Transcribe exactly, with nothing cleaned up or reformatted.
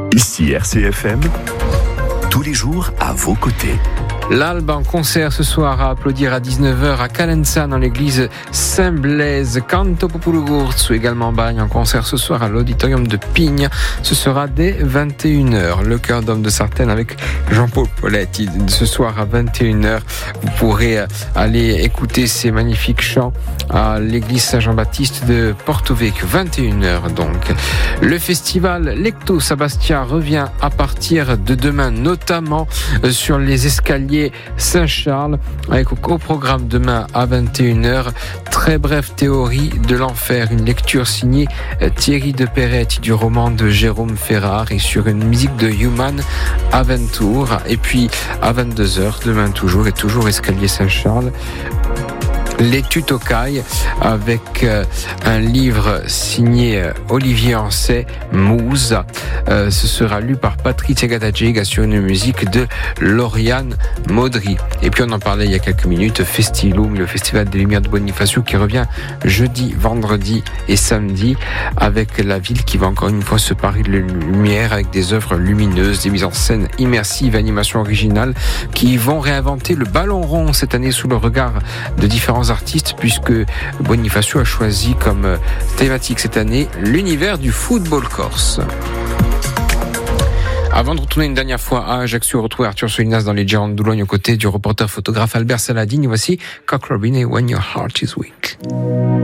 Ici R C F M, tous les jours à vos côtés. L'Albe en concert ce soir à applaudir à dix-neuf heures à Calenza dans l'église Saint-Blaise. Canto Popolo Gurzu également Bagne en concert ce soir à l'auditorium de Pigne. Ce sera dès vingt et une heures. Le Chœur d'Homme de Sartène avec Jean-Paul Poletti. Ce soir à vingt et une heures, vous pourrez aller écouter ces magnifiques chants à l'église Saint-Jean-Baptiste de Porto Vecchio. vingt et une heures donc. Le festival Lecto Sabastia revient à partir de demain, notamment sur les escaliers Saint-Charles, avec au programme demain à vingt et une heures, très brève théorie de l'enfer, une lecture signée Thierry de Peretti du roman de Jérôme Ferrard et sur une musique de Human Aventure. Et puis à vingt-deux heures, demain toujours et toujours escalier Saint-Charles, les Tutokai avec euh, un livre signé euh, Olivier Ancet, Mouze. Euh, ce sera lu par Patricia Gadajega sur une musique de Lauriane Maudry. Et puis on en parlait il y a quelques minutes, Festilum, le festival des Lumières de Bonifacio qui revient jeudi, vendredi et samedi avec la ville qui va encore une fois se parer de lumière avec des œuvres lumineuses, des mises en scène immersives, animations originales qui vont réinventer le ballon rond cette année sous le regard de différents artistes, puisque Bonifacio a choisi comme thématique cette année l'univers du football corse. Avant de retourner une dernière fois à Ajaccio, retrouver Arthur Solinas dans les Girondes d'Oulogne aux côtés du reporter photographe Albert Saladin. Voici Cock Robin et When Your Heart Is Weak.